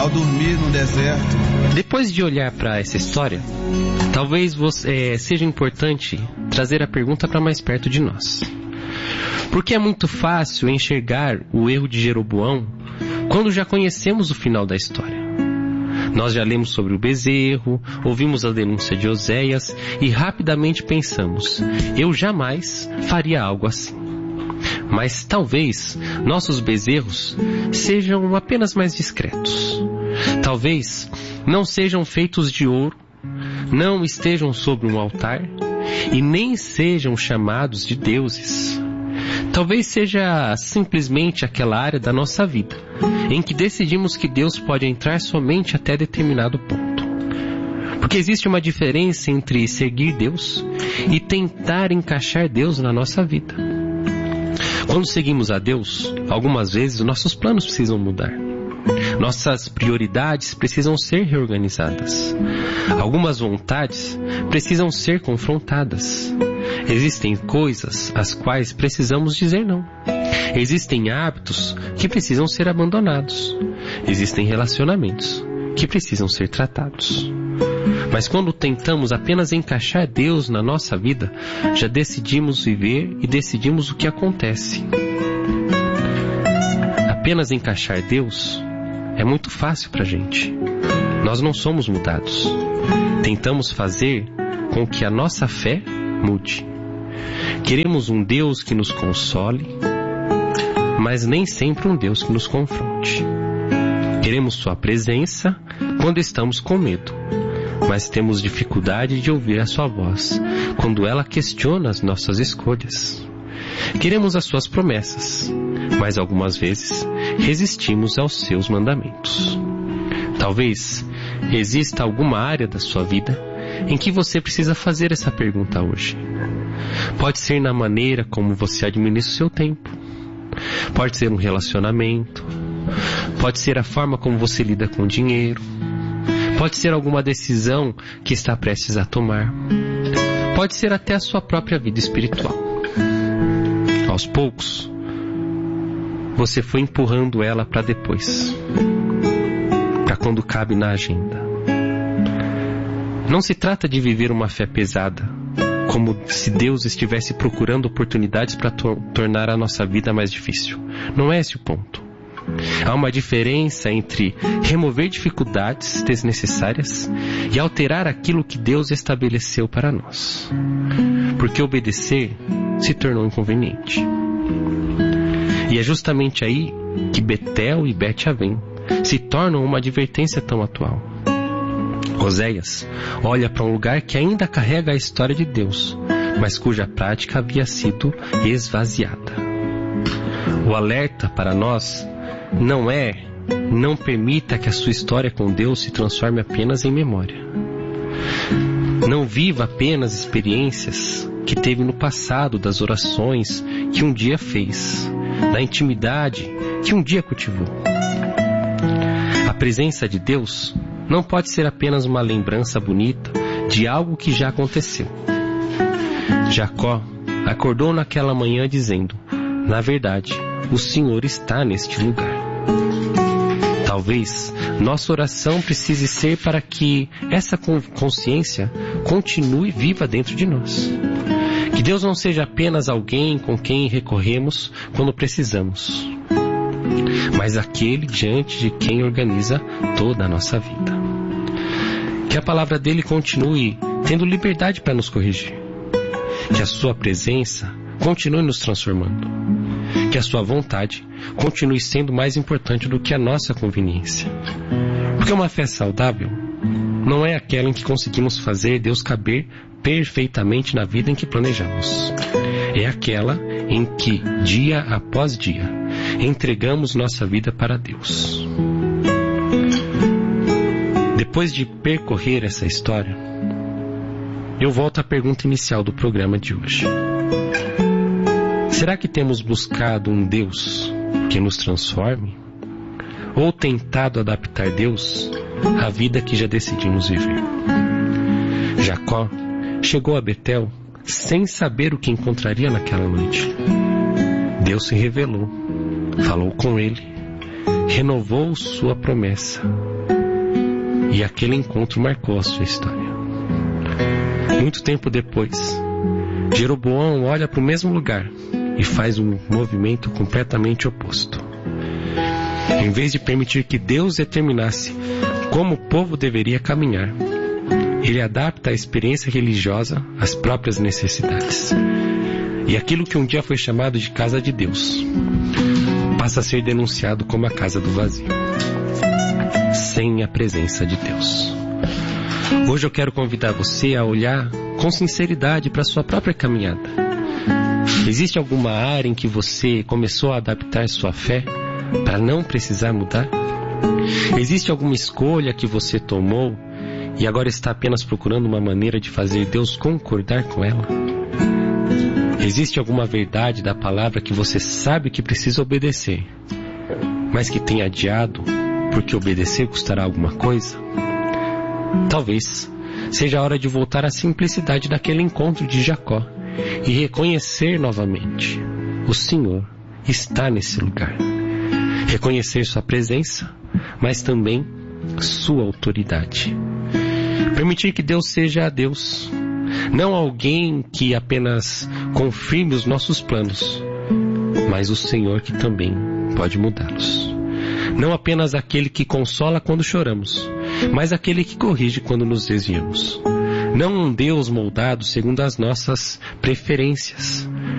ao dormir no deserto. Depois de olhar para essa história, talvez seja importante trazer a pergunta para mais perto de nós. Porque é muito fácil enxergar o erro de Jeroboão quando já conhecemos o final da história. Nós já lemos sobre o bezerro, ouvimos a denúncia de Oséias e rapidamente pensamos: eu jamais faria algo assim. Mas talvez nossos bezerros sejam apenas mais discretos. Talvez não sejam feitos de ouro, não estejam sobre um altar e nem sejam chamados de deuses. Talvez seja simplesmente aquela área da nossa vida em que decidimos que Deus pode entrar somente até determinado ponto. Porque existe uma diferença entre seguir Deus e tentar encaixar Deus na nossa vida. Quando seguimos a Deus, algumas vezes nossos planos precisam mudar. Nossas prioridades precisam ser reorganizadas. Algumas vontades precisam ser confrontadas. Existem coisas às quais precisamos dizer não. Existem hábitos que precisam ser abandonados. Existem relacionamentos que precisam ser tratados. Mas quando tentamos apenas encaixar Deus na nossa vida, já decidimos viver e decidimos o que acontece. Apenas encaixar Deus é muito fácil pra gente. Nós não somos mudados. Tentamos fazer com que a nossa fé mude. Queremos um Deus que nos console, mas nem sempre um Deus que nos confronte. Queremos sua presença quando estamos com medo, mas temos dificuldade de ouvir a sua voz quando ela questiona as nossas escolhas. Queremos as suas promessas, mas algumas vezes resistimos aos seus mandamentos. Talvez exista alguma área da sua vida em que você precisa fazer essa pergunta hoje. Pode ser na maneira como você administra o seu tempo. Pode ser um relacionamento. Pode ser a forma como você lida com o dinheiro. Pode ser alguma decisão que está prestes a tomar. Pode ser até a sua própria vida espiritual. Aos poucos, você foi empurrando ela para depois, para quando cabe na agenda. Não se trata de viver uma fé pesada, como se Deus estivesse procurando oportunidades para tornar a nossa vida mais difícil. Não é esse o ponto. Há uma diferença entre remover dificuldades desnecessárias e alterar aquilo que Deus estabeleceu para nós. Porque obedecer se tornou inconveniente. E é justamente aí que Betel e Bet-Avém se tornam uma advertência tão atual. Oséias olha para um lugar que ainda carrega a história de Deus, mas cuja prática havia sido esvaziada. O alerta para nós não permita que a sua história com Deus se transforme apenas em memória. Não viva apenas experiências que teve no passado, das orações que um dia fez, da intimidade que um dia cultivou. A presença de Deus não pode ser apenas uma lembrança bonita de algo que já aconteceu. Jacó acordou naquela manhã dizendo: na verdade, o Senhor está neste lugar. Talvez nossa oração precise ser para que essa consciência continue viva dentro de nós. Que Deus não seja apenas alguém com quem recorremos quando precisamos, mas aquele diante de quem organiza toda a nossa vida. Que a palavra dele continue tendo liberdade para nos corrigir. Que a sua presença continue nos transformando. Que a sua vontade continue sendo mais importante do que a nossa conveniência. Porque uma fé saudável não é aquela em que conseguimos fazer Deus caber perfeitamente na vida em que planejamos. É aquela em que, dia após dia, entregamos nossa vida para Deus. Depois de percorrer essa história, eu volto à pergunta inicial do programa de hoje. Será que temos buscado um Deus que nos transforme? Ou tentado adaptar Deus à vida que já decidimos viver? Jacó chegou a Betel sem saber o que encontraria naquela noite. Deus se revelou, falou com ele renovou sua promessa. E aquele encontro marcou a sua história. Muito tempo depois, Jeroboão olha para o mesmo lugar e faz um movimento completamente oposto. Em vez de permitir que Deus determinasse como o povo deveria caminhar, ele adapta a experiência religiosa às próprias necessidades. E aquilo que um dia foi chamado de casa de Deus passa a ser denunciado como a casa do vazio, sem a presença de Deus. Hoje eu quero convidar você a olhar com sinceridade para a sua própria caminhada. Existe alguma área em que você começou a adaptar sua fé para não precisar mudar? Existe alguma escolha que você tomou e agora está apenas procurando uma maneira de fazer Deus concordar com ela? Existe alguma verdade da palavra que você sabe que precisa obedecer, mas que tem adiado porque obedecer custará alguma coisa? Talvez seja a hora de voltar à simplicidade daquele encontro de Jacó e reconhecer novamente: o Senhor está nesse lugar. Reconhecer sua presença, mas também sua autoridade. Permitir que Deus seja Deus, não alguém que apenas confirme os nossos planos, mas o Senhor que também pode mudá-los. Não apenas aquele que consola quando choramos, mas aquele que corrige quando nos desviamos. Não um Deus moldado segundo as nossas preferências,